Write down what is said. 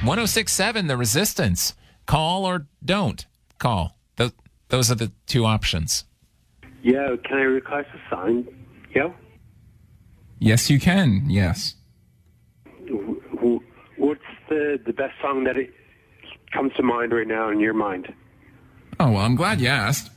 1067, The Resistance. Call or don't call. Those are the two options. Yeah, can I request a song? Yeah? Yes, you can. Yes. What's the best song that comes to mind right now in your mind? Oh, well, I'm glad you asked.